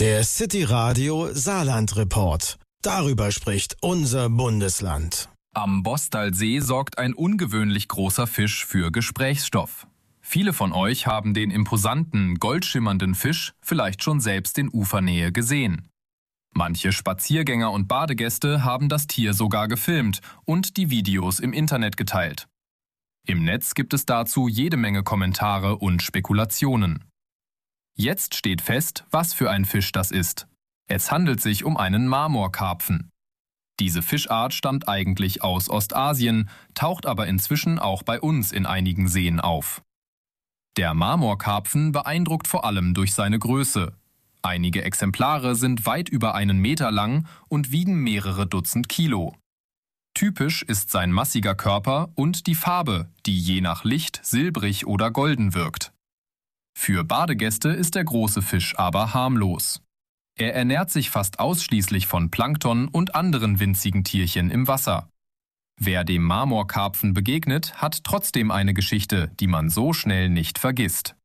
Der City Radio Saarland Report. Darüber spricht unser Bundesland. Am Bostalsee sorgt ein ungewöhnlich großer Fisch für Gesprächsstoff. Viele von euch haben den imposanten, goldschimmernden Fisch vielleicht schon selbst in Ufernähe gesehen. Manche Spaziergänger und Badegäste haben das Tier sogar gefilmt und die Videos im Internet geteilt. Im Netz gibt es dazu jede Menge Kommentare und Spekulationen. Jetzt steht fest, was für ein Fisch das ist. Es handelt sich um einen Marmorkarpfen. Diese Fischart stammt eigentlich aus Ostasien, taucht aber inzwischen auch bei uns in einigen Seen auf. Der Marmorkarpfen beeindruckt vor allem durch seine Größe. Einige Exemplare sind weit über 1 Meter lang und wiegen mehrere Dutzend Kilo. Typisch ist sein massiger Körper und die Farbe, die je nach Licht silbrig oder golden wirkt. Für Badegäste ist der große Fisch aber harmlos. Er ernährt sich fast ausschließlich von Plankton und anderen winzigen Tierchen im Wasser. Wer dem Marmorkarpfen begegnet, hat trotzdem eine Geschichte, die man so schnell nicht vergisst.